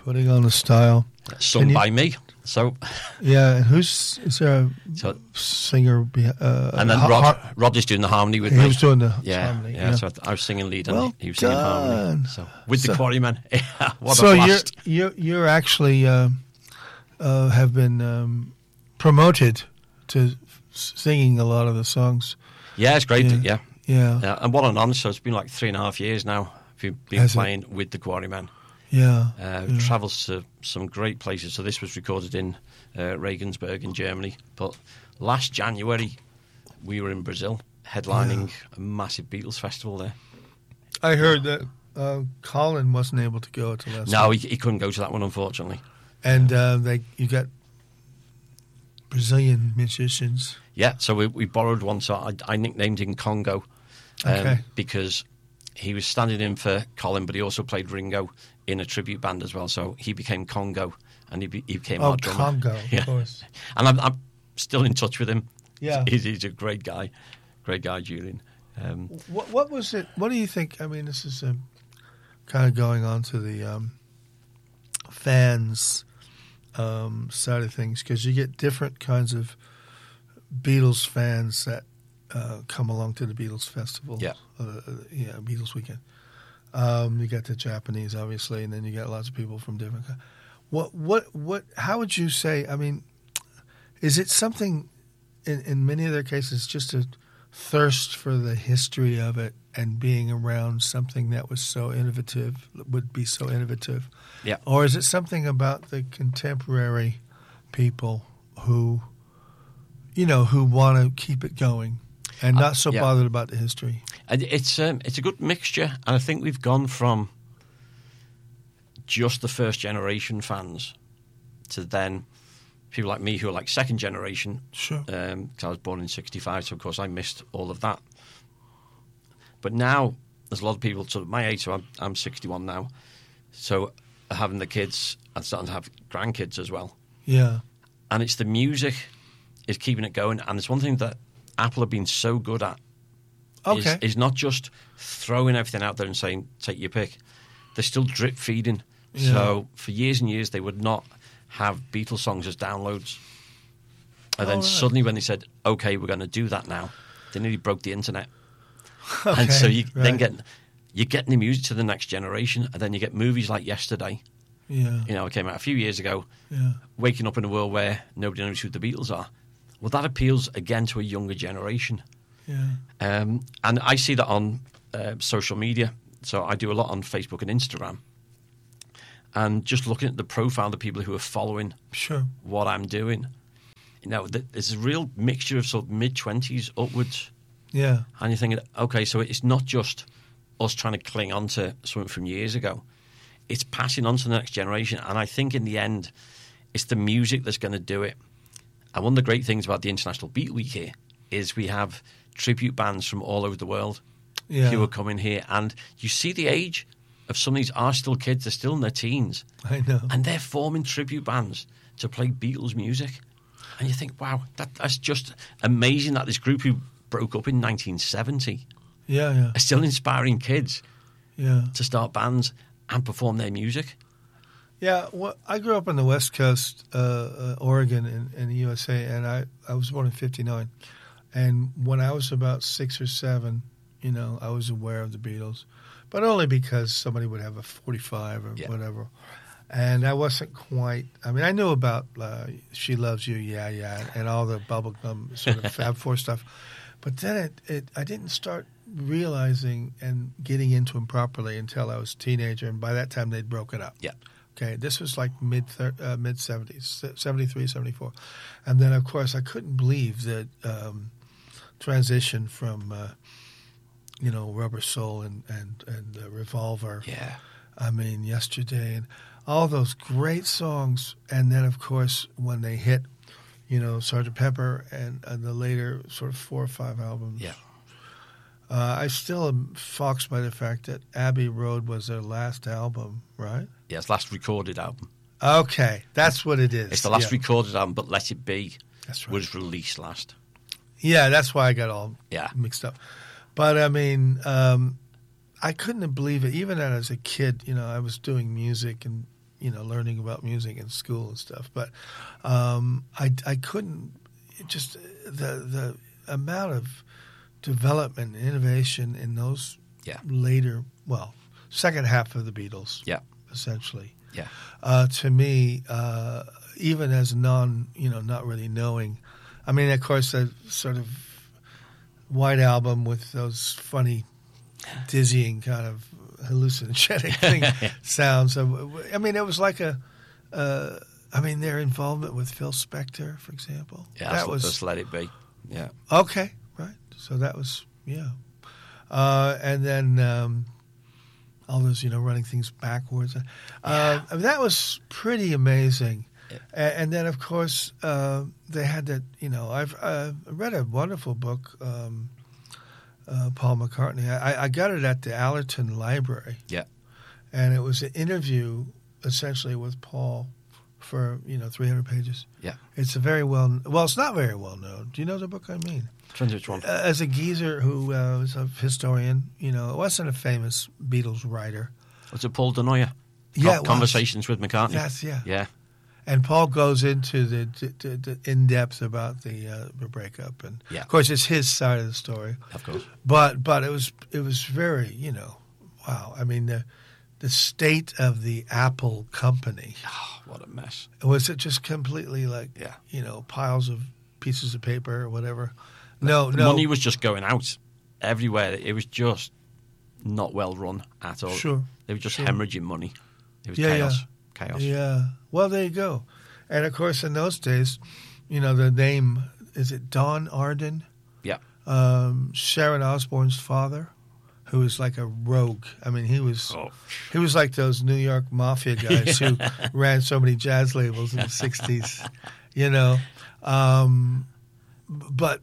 Putting on the Style. Sung by me. So yeah, and is there a singer? And then Rod is doing the harmony with me. He was doing the harmony. Yeah. So I was singing lead and well he was singing harmony. So with the Quarrymen. What so a blast. you're actually have been promoted to singing a lot of the songs. Yeah, it's great. Yeah. And what an honour. So it's been like 3.5 years now. We've been playing with the Quarrymen. Yeah. Travels to some great places. So this was recorded in Regensburg in Germany. But last January, we were in Brazil headlining a massive Beatles festival there. I heard that Colin wasn't able to go to last. No, he couldn't go to that one, unfortunately. And you got Brazilian musicians. Yeah, so we borrowed one. So I nicknamed him Congo because he was standing in for Colin, but he also played Ringo in a tribute band as well. So he became Congo, and he became our drummer. Congo, of course. And I'm still in touch with him. Yeah, he's a great guy, Julian. What was it? What do you think? I mean, this is kind of going on to the fans side of things, because you get different kinds of Beatles fans that come along to the Beatles festival. Beatles weekend. You got the Japanese, obviously, and then you got lots of people from different. What? How would you say? I mean, is it something? In many of their cases, just a thirst for the history of it and being around something that was so innovative, would be so innovative. Yeah. Or is it something about the contemporary people who want to keep it going and not so bothered about the history? It's a good mixture, and I think we've gone from just the first generation fans to then people like me who are like second generation. Sure. Because I was born in 65, so of course I missed all of that. But now there's a lot of people sort of my age, so I'm 61 now. So having the kids and starting to have grandkids as well. Yeah. And it's the music is keeping it going. And it's one thing that Apple have been so good at is not just throwing everything out there and saying, take your pick. They're still drip feeding. Yeah. So for years and years, they would not have Beatles songs as downloads. And then suddenly when they said, okay, we're going to do that now, they nearly broke the internet. Okay, and so then you're getting the music to the next generation, and then you get movies like Yesterday. Yeah. It came out a few years ago. Yeah. Waking up in a world where nobody knows who the Beatles are. Well, that appeals again to a younger generation. Yeah. And I see that on social media. So I do a lot on Facebook and Instagram. And just looking at the profile of the people who are following what I'm doing, there's a real mixture of sort of mid-20s upwards. Yeah. And you're thinking, okay, so it's not just us trying to cling on to something from years ago. It's passing on to the next generation. And I think in the end, it's the music that's going to do it. And one of the great things about the International Beat Week here is we have tribute bands from all over the world who are coming here. And you see the age of some of these are still kids. They're still in their teens. I know. And they're forming tribute bands to play Beatles music. And you think, wow, that's just amazing that this group who broke up in 1970 are still inspiring kids to start bands and perform their music. Yeah, well, I grew up on the West Coast, Oregon, in the USA, and I was born in 1959. And when I was about 6 or 7, I was aware of the Beatles, but only because somebody would have a 45 or whatever. And I wasn't quite, I knew about She Loves You, and all the bubblegum sort of Fab Four stuff. But then I didn't start realizing and getting into them properly until I was a teenager, and by that time they'd broken up. Yeah. Okay, this was like mid-70s, 73, 74. And then, of course, I couldn't believe that transition from, Rubber Soul and Revolver. Yeah. Yesterday, and all those great songs. And then, of course, when they hit, Sgt. Pepper and the later sort of 4 or 5 albums. Yeah. I still am foxed by the fact that Abbey Road was their last album, right? Yes, last recorded album. Okay, that's what it is. It's the last recorded album, but Let It Be was released last. Yeah, that's why I got all mixed up. But, I couldn't believe it. Even as a kid, I was doing music and, learning about music in school and stuff. But I couldn't just the amount of development and innovation in those later, second half of the Beatles, essentially. Yeah. To me, even as not really knowing. I mean, of course, the sort of White Album with those funny, dizzying kind of hallucinogenic thing sounds. I mean, it was like their involvement with Phil Spector, for example. Yeah, that was just Let It Be. Yeah. Okay, right. So that was and then all those running things backwards. That was pretty amazing. Yeah. And then of course they had that. I've read a wonderful book. Paul McCartney. I got it at the Allerton Library. Yeah. And it was an interview essentially with Paul for 300 pages. Yeah. It's it's not very well known. Do you know the book I mean? Which one? As a geezer who was a historian, it wasn't a famous Beatles writer. Was it Paul Denoyer? Yeah, Conversations with McCartney. Yes, yeah. Yeah. And Paul goes into the in depth about the breakup, and of course it's his side of the story. Of course. But it was very wow. I mean the state of the Apple company. Oh, what a mess. Was it just completely like piles of pieces of paper or whatever? No. Money was just going out everywhere. It was just not well run at all. Sure. They were just hemorrhaging money. It was chaos. Yeah. Chaos. Yeah. Well, there you go. And, of course, in those days, the name, is it Don Arden? Yeah. Sharon Osbourne's father, who was like a rogue. I mean, he was like those New York mafia guys who ran so many jazz labels in the 60s, But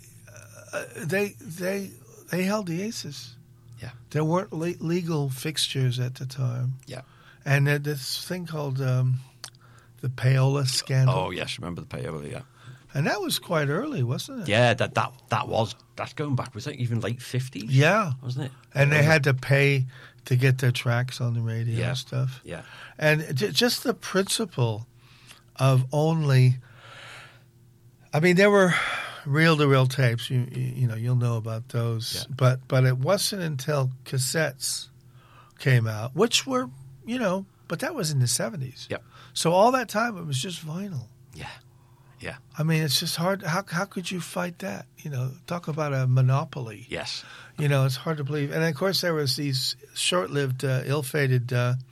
they held the aces. Yeah. There weren't legal fixtures at the time. Yeah. And this thing called the Payola scandal. Oh yes, remember the Payola? Yeah. And that was quite early, wasn't it? Yeah, that's going back. Was that even late 50s? Yeah, wasn't it? And they had to pay to get their tracks on the radio and stuff. Yeah. And just the principle of only. I mean, there were reel-to-reel tapes. You'll know about those. Yeah. But it wasn't until cassettes came out, which were. But that was in the 70s. Yep. So all that time, it was just vinyl. Yeah. Yeah. I mean, it's just hard. How could you fight that? Talk about a monopoly. Yes. It's hard to believe. And, of course, there was these short-lived, ill-fated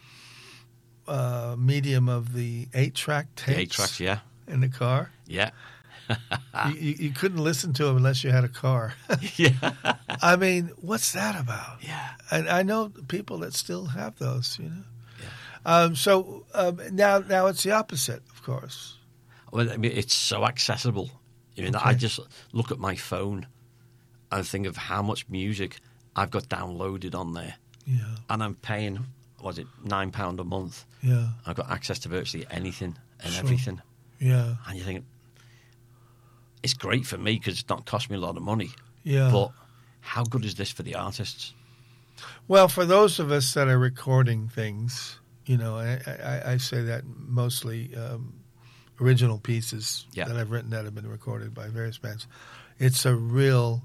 medium of the 8-track tapes. The 8-tracks, yeah. In the car. Yeah. you couldn't listen to them unless you had a car. Yeah. I mean, what's that about? Yeah. And I know people that still have those, Yeah. So now it's the opposite, of course. Well, I mean, it's so accessible. I just look at my phone and think of how much music I've got downloaded on there. Yeah. And I'm paying, £9 a month? Yeah. I've got access to virtually anything and everything. Yeah. And you think, it's great for me because it's not cost me a lot of money. Yeah. But how good is this for the artists? Well, for those of us that are recording things, I say that mostly original pieces that I've written that have been recorded by various bands. It's a real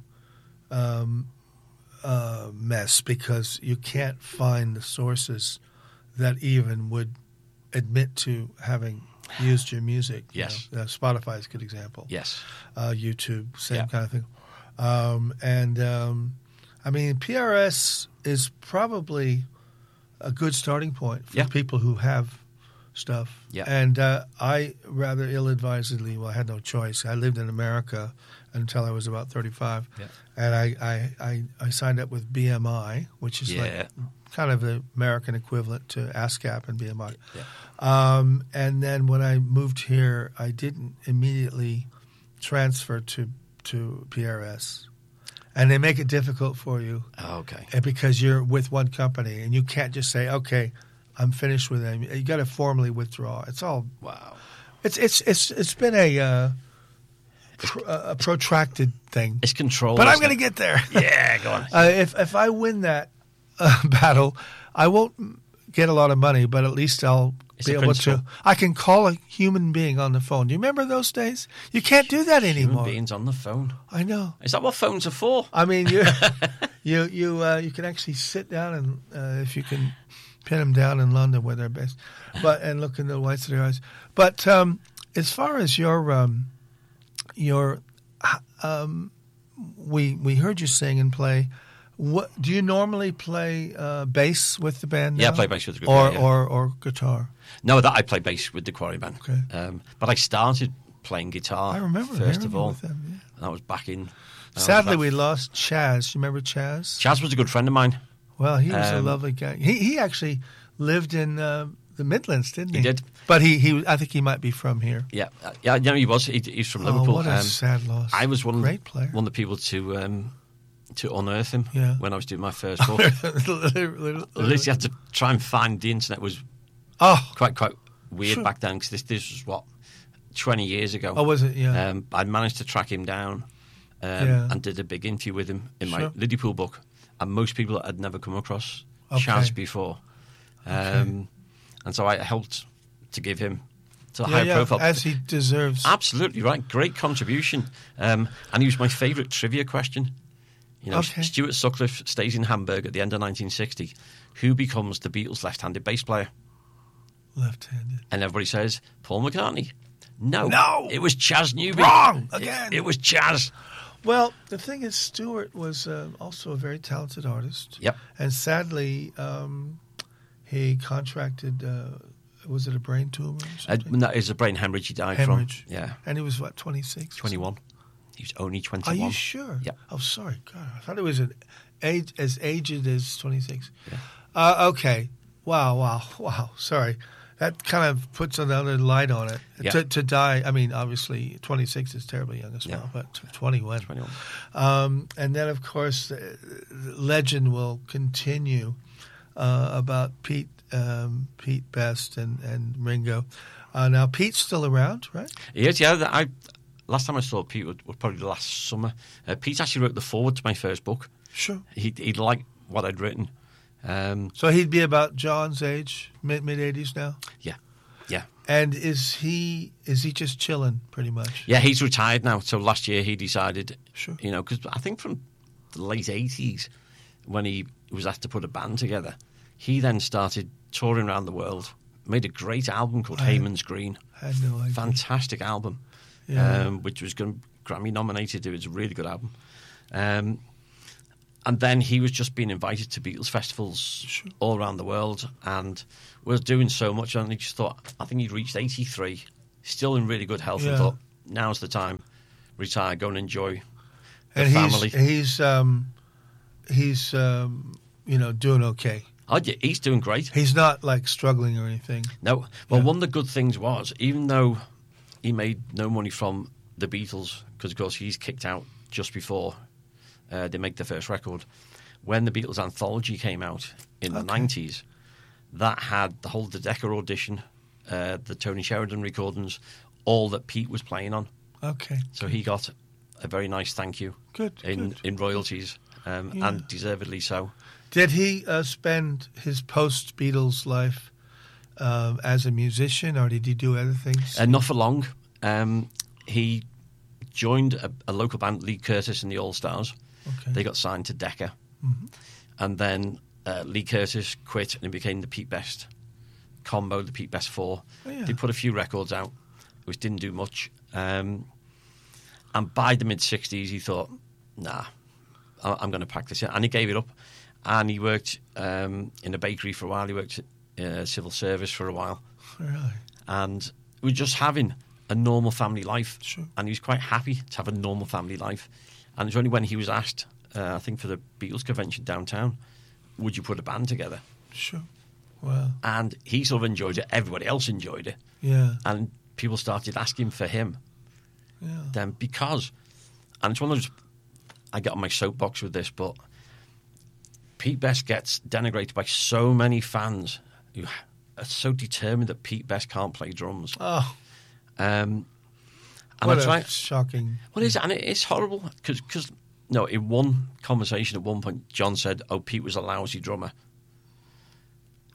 mess because you can't find the sources that even would admit to having used your music. Yes. Spotify is a good example. Yes. YouTube, same kind of thing. I mean, PRS is probably a good starting point for people who have stuff. Yeah. And I rather ill-advisedly, I had no choice. I lived in America until I was about 35. Yeah. And I signed up with BMI, which is like kind of the American equivalent to ASCAP and BMI. Yeah. And then when I moved here, I didn't immediately transfer to PRS. And they make it difficult for you. Oh, okay. Because you're with one company, and you can't just say, "Okay, I'm finished with them." You got to formally withdraw. It's all wow. It's been a protracted thing. It's control, but I'm going to get there. Yeah, go on. If I win that battle, I won't get a lot of money, but at least I'll be able to. I can call a human being on the phone. Do you remember those days? You can't do that anymore. Human beings on the phone. I know. Is that what phones are for? I mean, you can actually sit down and if you can pin them down in London where they're based, and look in the whites of their eyes. But as far as your we heard you sing and play. What do you normally play bass with the band now? Yeah, I play bass with the group. Or guitar. No, that I play bass with the Quarry Band. Okay. But I started playing guitar. I remember first of all. With them, yeah. And that was back in. Sadly, we lost Chaz. You remember Chaz? Chaz was a good friend of mine. Well, he was a lovely guy. He actually lived in the Midlands, didn't he? He did. But I think he might be from here. Yeah, no, he was. He's from Liverpool. What a sad loss. I was Great player. one of the people to unearth him when I was doing my first book. Literally You had to try and find the internet was quite weird back then because this was what 20 years ago. Oh, was it? Yeah. I managed to track him down and did a big interview with him in my Liverpool book, and most people had never come across Chaz before, and so I helped to give him to a higher profile as he deserves. Absolutely right, great contribution, and he was my favourite trivia question. You know, Stuart Sutcliffe stays in Hamburg at the end of 1960. Who becomes the Beatles' left-handed bass player? Left-handed. And everybody says, Paul McCartney. No. It was Chas Newby. Wrong! Again. It was Chas. Well, the thing is, Stuart was also a very talented artist. Yep. And sadly, he contracted, was it a brain tumor or something? No, it was a brain hemorrhage he died from. Yeah. And he was, 26? 21. He was only 21. Are you sure? Yeah. Oh, sorry. God, I thought it was as aged as 26. Yeah. Okay. Wow. Sorry. That kind of puts another light on it. Yeah. To die, I mean, obviously, 26 is terribly young as well, but 21. And then, of course, the legend will continue about Pete Best and Ringo. Now, Pete's still around, right? He is, yeah. Last time I saw Pete was probably last summer. Pete actually wrote the foreword to my first book. Sure. He liked what I'd written. So he'd be about John's age, mid 80s now. Yeah. And is he just chilling pretty much? Yeah, he's retired now. So last year he decided, sure, you know, because I think from the late 80s when he was asked to put a band together, he then started touring around the world. Made a great album called Hayman's Green. I had no idea. Fantastic album, which was Grammy nominated. It was a really good album. And then he was just being invited to Beatles festivals all around the world and was doing so much. And he just thought, I think he'd reached 83, still in really good health, and thought, now's the time, retire, go and enjoy the family. He's doing okay. Oh, yeah, he's doing great. He's not like struggling or anything. No. Well, one of the good things was, even though he made no money from the Beatles, because of course he's kicked out just before they make the first record. When the Beatles anthology came out in the 90s, that had the whole the Decca audition, the Tony Sheridan recordings, all that Pete was playing on. Okay. So he got a very nice thank you in royalties, and deservedly so. Did he spend his post-Beatles life as a musician, or did he do other things? Not for long. He joined a local band, Lee Curtis and the All-Stars. Okay. They got signed to Decca. Mm-hmm. And then Lee Curtis quit and it became the Pete Best combo, the Pete Best 4. Oh, yeah. They put a few records out, which didn't do much. And by the mid-60s, he thought, nah, I'm going to pack this in. And he gave it up. And he worked in a bakery for a while. He worked civil service for a while. Really? And we were just having a normal family life. Sure. And he was quite happy to have a normal family life. And it's only when he was asked, I think for the Beatles convention downtown, would you put a band together? Sure. Wow. And he sort of enjoyed it. Everybody else enjoyed it. Yeah. And people started asking for him. Yeah. Then because, and it's one of those, I get on my soapbox with this, but Pete Best gets denigrated by so many fans who are so determined that Pete Best can't play drums. Oh. And what a shocking... Well, it's horrible, because in one conversation at one point, John said, Pete was a lousy drummer.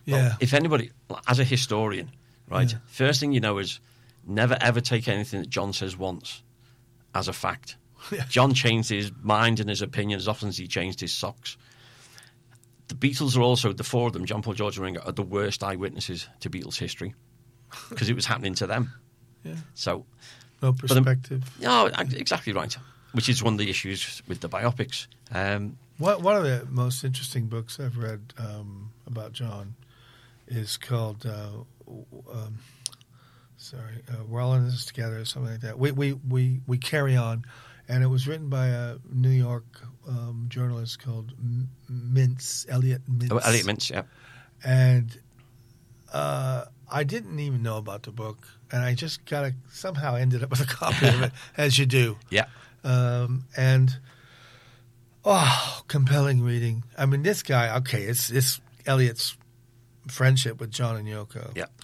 Yeah. If anybody, as a historian, right, first thing you know is never ever take anything that John says once as a fact. Yeah. John changed his mind and his opinion as often as he changed his socks. The Beatles are also, the four of them, John, Paul, George and Ringo, are the worst eyewitnesses to Beatles history because it was happening to them. Yeah. So, no perspective. No, exactly right. Which is one of the issues with the biopics. One of the most interesting books I've read about John is called We're All in This Together, or something like that. We Carry On, and it was written by a New York journalist called Elliot Mintz. Oh, Elliot Mintz, yeah. And I didn't even know about the book, and I just somehow ended up with a copy of it, as you do. Yeah. Compelling reading. I mean, this guy, okay, it's Elliot's friendship with John and Yoko. Yeah.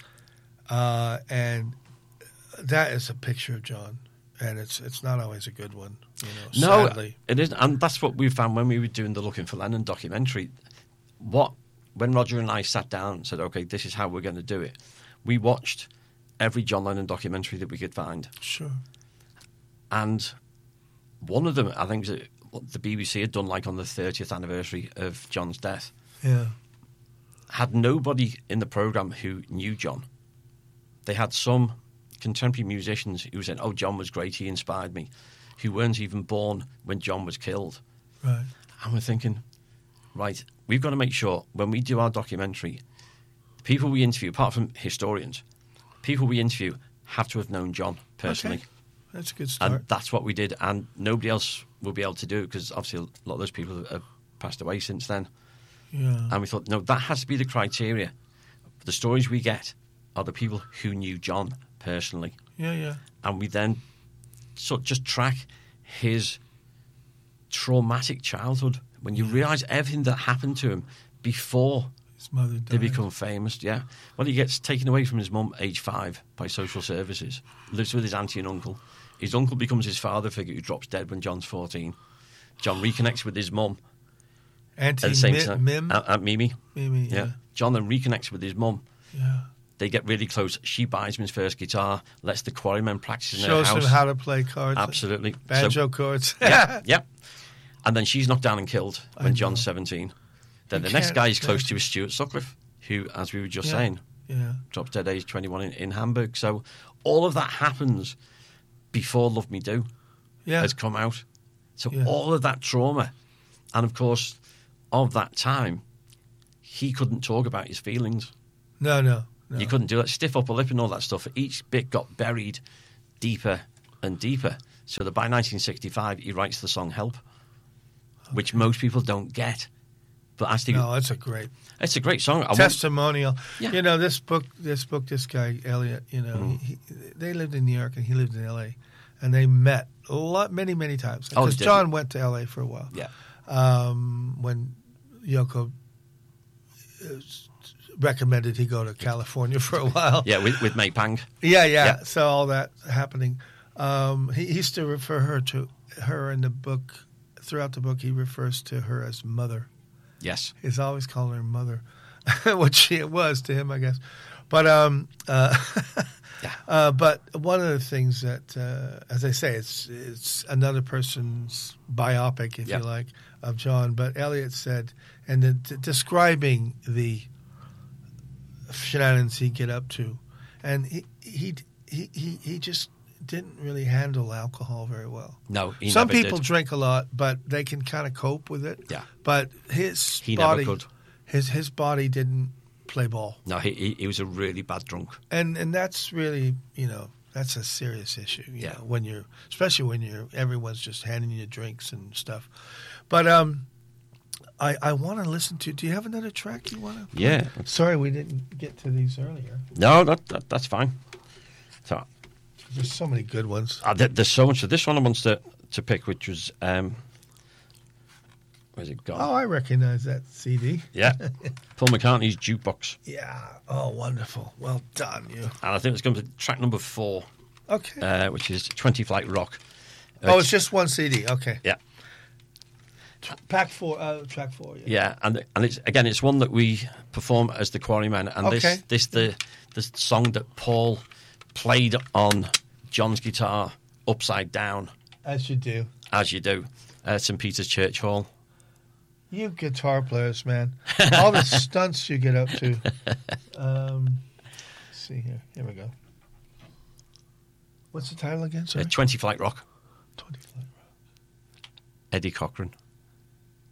And that is a picture of John, and it's not always a good one, No, sadly. it isn't, and that's what we found when we were doing the Looking for Lennon documentary. When Roger and I sat down and said, okay, this is how we're going to do it, we watched every John Lennon documentary that we could find. Sure. And one of them, I think, the BBC had done like on the 30th anniversary of John's death. Yeah. Had nobody in the programme who knew John. They had some contemporary musicians who said, oh, John was great, he inspired me, who weren't even born when John was killed. Right. And we're thinking, right, we've got to make sure when we do our documentary, people we interview, apart from historians, people we interview have to have known John personally. Okay. That's a good start. And that's what we did, and nobody else will be able to do it because obviously a lot of those people have passed away since then. Yeah. And we thought, no, that has to be the criteria. The stories we get are the people who knew John personally. Yeah. And we then sort of just track his traumatic childhood. When you realise everything that happened to him before his mother died. They become famous, yeah. Well, he gets taken away from his mum, age 5, by social services. Lives with his auntie and uncle. His uncle becomes his father figure who drops dead when John's 14. John reconnects with his mum. Auntie at the same time. Mim? Aunt Mimi. Mimi, yeah. John then reconnects with his mum. Yeah. They get really close. She buys him his first guitar, lets the Quarrymen practice in her house. house. Shows him how to play cards. Absolutely. Banjo chords. Yeah. And then she's knocked down and killed when John's 17. Then the next guy he's close to is Stuart Sutcliffe, who, as we were just saying, drops dead age 21 in Hamburg. So all of that happens before Love Me Do has come out. So all of that trauma, and of course, of that time, he couldn't talk about his feelings. No. You couldn't do that. Stiff upper lip and all that stuff. Each bit got buried deeper and deeper. So that by 1965, he writes the song Help, which most people don't get. But actually, no, it's a great song. Testimonial. Yeah. This guy, Elliot, they lived in New York and he lived in L.A. And they met many times. Because John went to L.A. for a while. Yeah. When Yoko recommended he go to California for a while. Yeah, with May Pang. Yeah. So all that happening. He used to refer her in the book. Throughout the book, he refers to her as mother. Yes. He's always calling her mother, which it was to him, I guess. But but one of the things that, as I say, it's another person's biopic, if you like, of John. But Elliot said, and describing the shenanigans he'd get up to, and he just didn't really handle alcohol very well. No, some people drink a lot, but they can kind of cope with it. Yeah, but he never could. His body didn't play ball. No, he was a really bad drunk, and that's really that's a serious issue. You know, especially when everyone's just handing you drinks and stuff. But I want to listen to. Do you have another track you want to play? Yeah. Sorry, we didn't get to these earlier. No, that's fine. So. There's so many good ones. There's so much. So this one I want to pick, which was where's it gone? Oh, I recognize that CD. Yeah, Paul McCartney's Jukebox. Yeah. Oh, wonderful. Well done, you. And I think it's going to be track number 4. Okay. Which is 20 Flight Rock. It's just one CD. Okay. Yeah. track 4. Yeah. Yeah, and it's one that we perform as the Quarrymen, and this the song that Paul played on John's guitar upside down, as you do, at St. Peter's Church Hall. You guitar players, man, all the stunts you get up to. Let's see here we go. What's the title again? Sorry? 20 Flight Rock. 20 Flight Rock. Eddie Cochran.